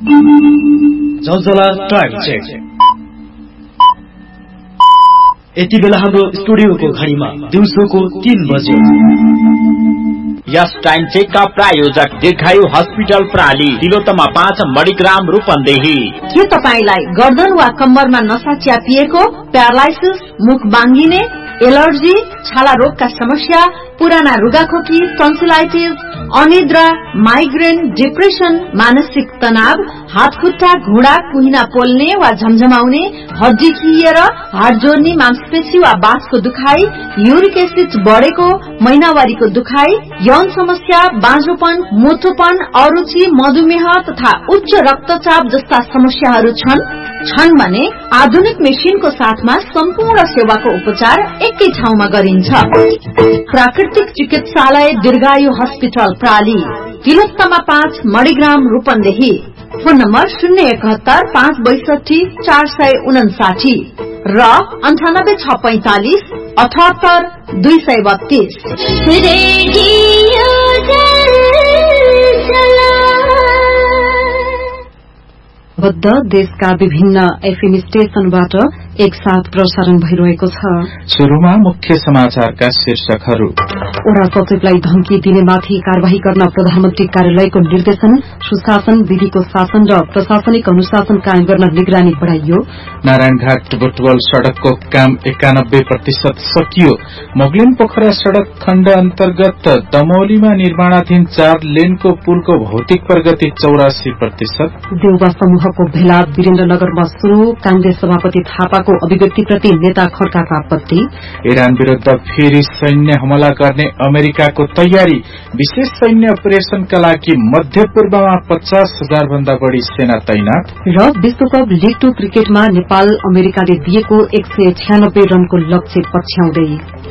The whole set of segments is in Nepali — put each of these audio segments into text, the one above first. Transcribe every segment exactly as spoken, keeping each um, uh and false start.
जलजला टाइम चेक। यति बेला हाम्रो स्टुडियोको घडीमा दिउँसोको तीन बजे। यस टाइम चेक का प्रायोजक दीर्घायु हस्पिटल प्राली, तिलोत्तमा पाँच, मणिग्राम, रूपन्देही। के तपाईलाई गर्दन वा कम्मरमा नसा च्यापिएको, प्यारालाइसिस, मुख बाङ्गिने, एलर्जी, छाला रोगका समस्या, पुराना रुगाखोकी, टन्सिलाइटिस, अनिद्रा, माइग्रेन, डिप्रेसन, मानसिक तनाव, हातखुट्टा, घुँडा, कुहिना पोल्ने वा झमझमाउने, हड्डी खिएर, हाड जोड्ने, मांसपेशी वा बाँसको दुखाइ, युरिक एसिड बढेको, महिनावारीको दुखाइ, यौन समस्या, बाँझोपन, मोटोपन, अरुचि, मधुमेह तथा उच्च रक्तचाप जस्ता समस्याहरू छन् छन् भने आधुनिक मेसिनको साथमा सम्पूर्ण सेवाको उपचार एकै ठाउँमा गरिन्छ। प्राकृतिक चिकित्सालय दीर्घायु हस्पिटल प्राली, तिलोत्तमा पाँच, मणिग्राम, रूपन्देही। फोन नम्बर शून्य एकहत्तर पाँच बैसठी चार सय उनासाठी र अन्ठानब्बे छ पैंतालिस अठहत्तर दुई सय बत्तीस। बद्ध देशका विभिन्न एफएम स्टेशनबाट एक साथ प्रसारण भइरहेको छ। सुरुमा मुख्य समाचारका शीर्षकहरू। वडा सचिवलाई धम्की दिनेमाथि कार्यवाही गर्न प्रधानमन्त्री कार्यालयको निर्देशन, सुशासन, विधिको शासन र प्रशासनिक अनुशासन कायम गर्न निगरानी बढ़ाइयो। नारायणघाट बुटवल सड़कको काम एकानब्बे प्रतिशत सकियो। मोगलिन पोखरा सड़क खण्ड अन्तर्गत दमौलीमा निर्माणाधीन चार लेनको पुलको भौतिक प्रगति चौरासी प्रतिशत। देउबा समूहको भेला वीरेन्द्रनगरमा शुरू, कांग्रेस सभापति थापाको अभिव्यक्तिप्रति नेता खड्काको आपत्ति। इरान विरूद्ध फेरि सैन्य हमला गर्ने अमेरिकाको तयारी, विशेष सैन्य अपरेशनका लागि मध्य पूर्वमा पचास हजार भन्दा बढ़ी सेना तैनात। र विश्वकप लीग टू क्रिकेटमा नेपाल अमेरिकाले दिएको एक सय छ्यानब्बे रनको लक्ष्य पछ्याउँदै।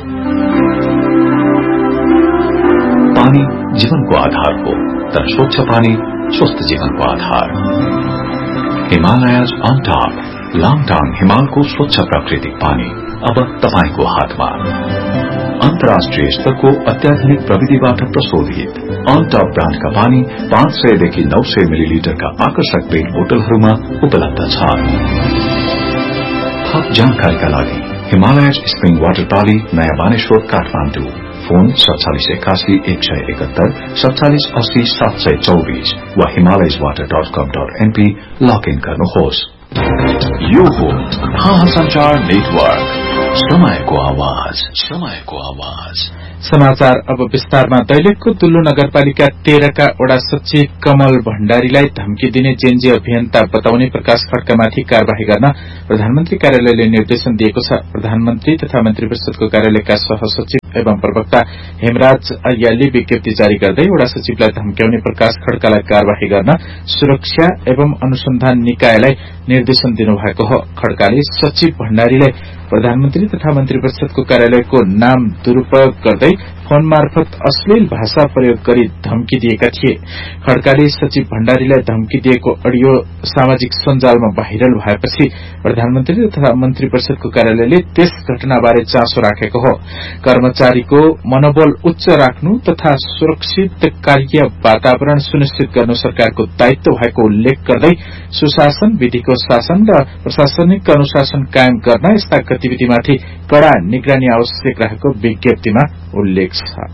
पानी जीवनको आधार हो, तर स्वच्छ पानी स्वस्थ जीवनको आधार। हिमालयज अन टॉप, लाङटाङ हिमालको स्वच्छ प्राकृतिक पानी अब तपाईको हातमा। अन्तर्राष्ट्रिय स्तरको अत्याधुनिक प्रविधिबाट प्रशोधित अन टॉप ब्रान्डका पानी पाँच सय देखि नौ सय मिलिलिटरका आकर्षक पेट बोतलहरूमा उपलब्ध छ। थप जानकारीका लागि हिमालयज स्प्रिङ वाटर प्राली, नयाँ बानेश्वर, काठमाडौँ। फोन सत्तालिस एकासी एक सय एकहत्तर सत्तालिस अस्सी सात सय चौबीस वा हिमालयज वाटर डट कम डट एनपी लगइन गर्नुहोस्। यो हो महासञ्चार नेटवर्क, समयको आवाज, समयको आवाज। समाचार अब विस्तारमा। दैलेखको दुल्लो नगरपालिका तेह्रका वडा सचिव कमल भण्डारीलाई धम्की दिने जेएनजी अभियन्ता बताउने प्रकाश खड्कामाथि कार्यवाही गर्न प्रधानमन्त्री कार्यालयले निर्देशन दिएको छ। प्रधानमन्त्री तथा मन्त्री परिषदको कार्यालयका सहसचिव एवं प्रवक्ता हेमराज अय्यालले विज्ञप्ति जारी गर्दै वडा सचिवलाई धम्क्याउने प्रकाश खड्कालाई कार्यवाही गर्न सुरक्षा एवं अनुसन्धान निकायलाई निर्देशन दिनुभएको हो। खड्काले सचिव भण्डारीलाई प्रधानमन्त्री तथा मन्त्री परिषदको कार्यालयको नाम दुरूपयोग गर्दै फोन मार्फत अश्लील भाषा प्रयोग गरी धम्की दिएका थिए। खड्काले सचिव भण्डारीलाई धम्की दिएको अडियो सामाजिक सञ्जालमा भाइरल भएपछि प्रधानमन्त्री तथा मन्त्री परिषदको कार्यालयले त्यस घटनाबारे चासो राखेको हो। कर्मचारीको मनोबल उच्च राख्नु तथा सुरक्षित कार्य वातावरण सुनिश्चित गर्नु सरकारको दायित्व भएको उल्लेख गर्दै सुशासन, विधिको शासन र प्रशासनिक अनुशासन कायम गर्न यस्ता गतिविधिमाथि कड़ा निगरानी आवश्यक रहेको विज्ञप्तिमा उल्लेख छ।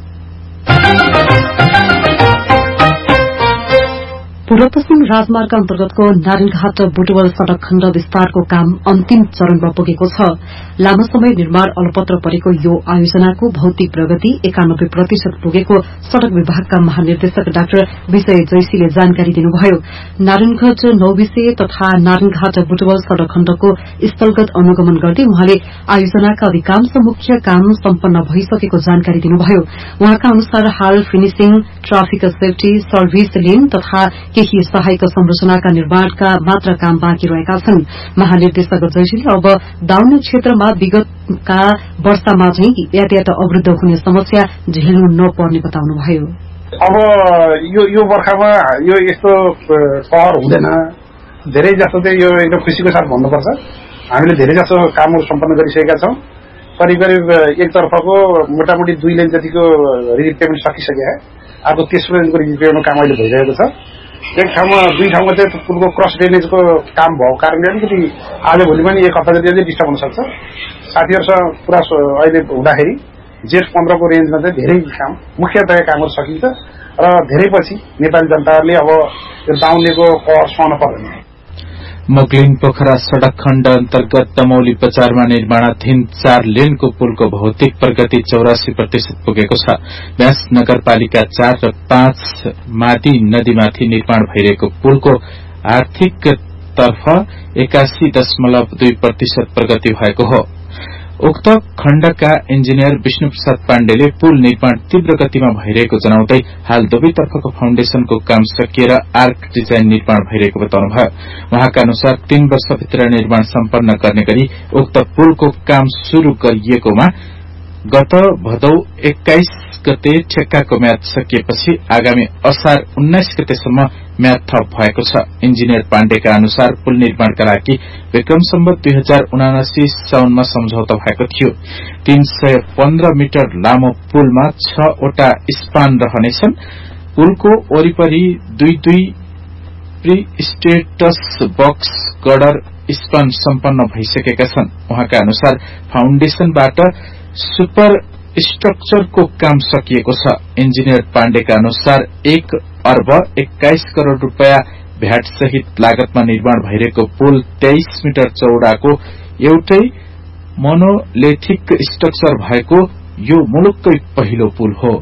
पूर्व पश्चिम राजमार्ग अन्तर्गतको नारायणघाट बुटवल सड़क खण्ड विस्तारको काम अन्तिम चरणमा पुगेको छ। लामो समय निर्माण अलपत्र परेको यो आयोजनाको भौतिक प्रगति एकानब्बे प्रतिशत पुगेको सड़क विभागका महानिर्देशक डाक्टर विजय जैसीले जानकारी दिनुभयो। नारायणघाट नौबिसे तथा नारायणघाट बुटवल सड़क खण्डको स्थलगत अनुगमन गर्दै उहाँले आयोजनाका अधिकांश मुख्य काम सम्पन्न भइसकेको जानकारी दिनुभयो। उहाँका अनुसार हाल finishing, traffic safety, service lane तथा केही सहायक संरचनाका निर्माणका मात्र काम बाँकी रहेका छन्। महानिर्देशक जैसीले अब दाउन क्षेत्रमा विगतका वर्षमा चाहिँ यातायात अवरुद्ध हुने समस्या झेल्नु नपर्ने बताउनुभयो। अब यो यो वर्षमा यो यस्तो सहर हुँदैन, धेरै जसो चाहिँ यो एकदम खुशीको साथ भन्नुपर्छ। हामीले धेरै जसो कामहरू सम्पन्न गरिसकेका छौं। करिब करिब एक तर्फको मोटामोटी दुई लेन जतिको रिलिफ पेमेन्ट सकिसक्यो है। अब तेस्रो लेनको रिलिफ पेमेन्ट काम अहिले भइरहेको छ। एक ठाउँमा दुई ठाउँमा चाहिँ पुलको क्रस ड्रेनेजको काम भएको कारणले अलिकति आज भोलि पनि एक हप्ता जति डिस्टर्ब हुन सक्छ। साथीहरूसँग पुरा अहिले हुँदाखेरि जेठ पन्ध्रको रेन्जमा चाहिँ धेरै काम मुख्यतया कामहरू सकिन्छ र धेरै पछि नेपाली जनताले अब यो दाउनेको कर सहन पर्दैन। मोकलिङ पोखरा सड़क खण्ड अन्तर्गत दमौली बजारमा निर्माणाधीन चार लेनको पुलको भौतिक प्रगति चौरासी प्रतिशत पुगेको छ। व्यास नगरपालिका चार र पाँच मादी नदीमाथि निर्माण भइरहेको पुलको आर्थिक तर्फ एकासी दशमलव दुई प्रतिशत प्रगति भएको हो। उक्त खण्डका इन्जिनियर विष्णु प्रसाद पाण्डेले पुल निर्माण तीव्र गतिमा भइरहेको जनाउँदै हाल दुवैतर्फको फाउन्डेशनको काम सकिएर आर्क डिजाइन निर्माण भइरहेको बताउनुभयो। उहाँका अनुसार तीन वर्षभित्र निर्माण सम्पन्न गर्ने गरी उक्त पुलको काम शुरू गरिएकोमा गत भदौ एक्काइस गते ठेक्काको म्याद सकिएपछि आगामी असार उन्नाइस गतेसम्म म्याद थप भएको छ। इन्जिनियर पाण्डेका अनुसार पुल निर्माणका लागि विक्रम सम्वत दुई हजार उनासी साउनमा सम्झौता भएको थियो। तीन सय पन्ध्र मिटर लामो पुलमा छवटा स्पान रहनेछन्। पुलको वरिपरि दुई दुई pre status box girder span सम्पन्न भइसकेका छन्। उहाँका अनुसार फाउन्डेशनबाट सुपर स्ट्रक्चरको काम सकिएको छ। इन्जिनियर पाण्डेका अनुसार एक अर्ब एक्काइस करोड़ रूपियाँ भ्याट सहित लागतमा निर्माण भइरहेको पुल तेइस मिटर चौड़ाको एउटै मोनोलिथिक स्ट्रक्चर भएको यो मुलुककै पहिलो पुल हो।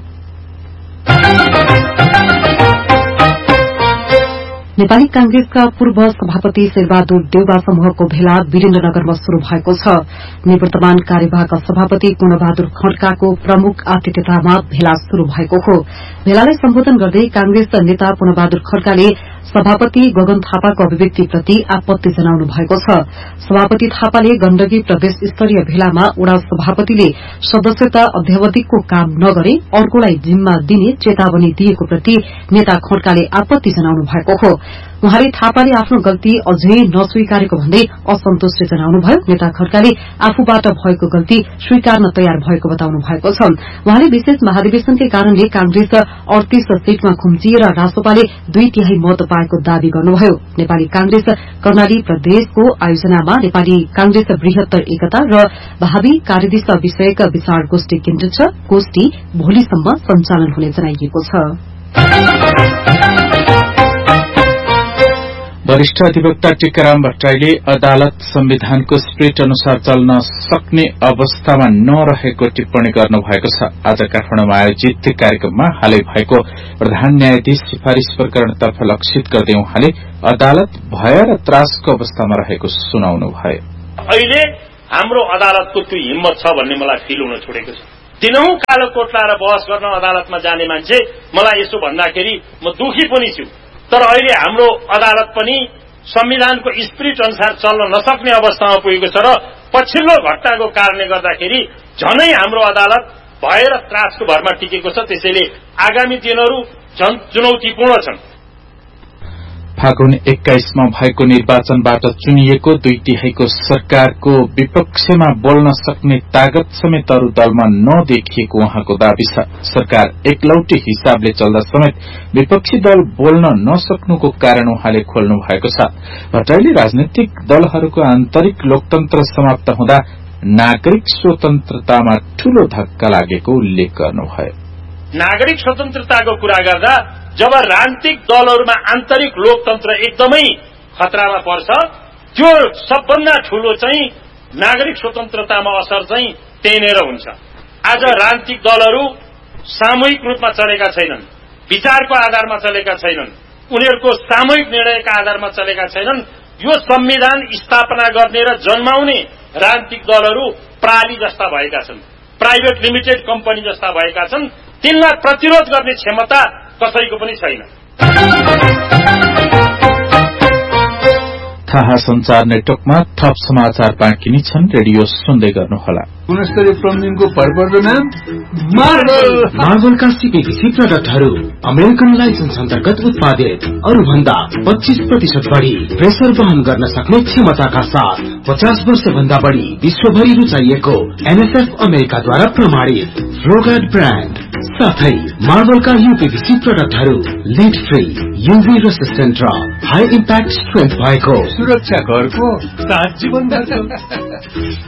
नेपाली कांग्रेसका पूर्व सभापति शेरबहादुर देउवा समूहको भेला वीरेन्द्रनगरमा शुरू भएको छ। निवर्तमान कार्यवाहक सभापति पूर्णबहादुर खड्काको प्रमुख आतिथ्यतामा भेला शुरू भएको हो। भेलालाई सम्बोधन गर्दै कांग्रेस नेता पूर्णबहादुर खड्काले सभापति गगन थापाको अभिव्यक्तिप्रति आपत्ति जनाउनु भएको छ। सभापति थापाले गण्डकी प्रदेश स्तरीय भेलामा वडा सभापतिले सदस्यता अध्यावधिकको काम नगरे अर्कोलाई जिम्मा दिने चेतावनी दिएको प्रति नेता खड्काले आपत्ति जनाउनु भएको हो। उहाँले थापाले आफ्नो गल्ती अझै नस्वीकारेको भन्दै असन्तुष्टि जनाउनुभयो। नेता खड्काले आफूबाट भएको गल्ती स्वीकार्न तयार भएको बताउनु भएको छ। उहाँले विशेष महाधिवेशनकै कारणले कांग्रेस अडतीस सीटमा खुम्चिएर रासोपाले दुई तिहाई मत पाएको दावी गर्नुभयो। नेपाली कांग्रेस कर्णाली प्रदेशको आयोजनामा नेपाली कांग्रेस बृहत्तर एकता र भावी कार्यदिशा विषयक विचार गोष्ठी केन्द्रित छ। गोष्ठी भोलिसम्म सञ्चालन हुने जनाइएको छ। वरिष्ठ अधिवक्ता टीकाराम भट्टराईले अदालत संविधानको स्प्रिट अनुसार चल्न सक्ने अवस्थामा नरहेको टिप्पणी गर्नुभएको छ। आज काठमाडौँमा आयोजित कार्यक्रममा हालै भएको प्रधान न्यायाधीश सिफारिश प्रकरणतर्फ लक्षित गर्दै उहाँले अदालत भय र त्रासको अवस्थामा रहेको सुनाउनुभयो। अहिले हाम्रो अदालतको त्यो हिम्मत छ भन्ने मलाई फिल हुन छोडेको छ। दिनौं कालो कोट लाएर बहस गर्न अदालतमा जाने मान्छे मलाई यसो भन्दाखेरि म दुखी पनि छु। तर अहिले हाम्रो अदालत पनि संविधानको स्पिरिट अनुसार चल्न नसक्ने अवस्थामा पुगेको छ र पछिल्लो घटनाको कारणले गर्दाखेरि झनै हाम्रो अदालत भय र त्रासको भरमा टिकेको छ। त्यसैले आगामी दिनहरू चुनौतीपूर्ण छन्। फागुन एक्काइसमा भएको निर्वाचनबाट चुनिएको दुई तिहाईको सरकारको विपक्षमा बोल्न सक्ने तागत समेत अरू दलमा नदेखिएको उहाँको दावी छ। सरकार एकलौटी हिसाबले चल्दा समेत विपक्षी दल बोल्न नसक्नुको कारण उहाँले खोल्नु भएको छ। भट्टराईले राजनैतिक दलहरूको आन्तरिक लोकतन्त्र समाप्त हुँदा नागरिक स्वतन्त्रतामा ठूलो धक्का लागेको उल्लेख गर्नुभयो। नागरिक स्वतन्त्रताको कुरा गर्दा जब राजनीतिक दलहरूमा आन्तरिक लोकतन्त्र एकदमै खतरामा पर्छ त्यो सबभन्दा ठूलो चाहिँ नागरिक स्वतन्त्रतामा असर चाहिँ त्यहीँनेर हुन्छ। आज राजनीतिक दलहरू सामूहिक रूपमा चलेका छैनन्, विचारको आधारमा चलेका छैनन्, उनीहरूको सामूहिक निर्णयका आधारमा चलेका छैनन्। यो संविधान स्थापना गर्ने र जन्माउने राजनीतिक दलहरू प्राली जस्ता भएका छन्, प्राइभेट लिमिटेड कम्पनी जस्ता भएका छन्। तिनलाई प्रतिरोध गर्ने क्षमता कसैको पनि छैन। थाहा संचार नेटवर्कमा थप समाचार बाँकी नै छन्। रेडियो सुन्दै गर्नुहोला। गुणस्तरीय प्लम्बिङको भरपर्दो नाम मार्बल। मार्बलका सिपेपछि प्रडक्टहरू अमेरिकन लाइसेन्स अन्तर्गत उत्पादित, अरू भन्दा पच्चीस प्रतिशत बढ़ी प्रेसर वहन गर्न सक्ने क्षमताका साथ पचास वर्ष भन्दा बढ़ी विश्वभरि रुचाइएको एनएसएफ अमेरिकाद्वारा प्रमाणित फ्लोगार्ड ब्रान्ड साथै मार्बलका यूपीभीसी प्रोडक्टहरू लिड फ्री, यूभी रेसिस्टेन्ट र हाई इम्प्याक्ट स्ट्रेन्थ भएको सुरक्षा घरको सात जीवन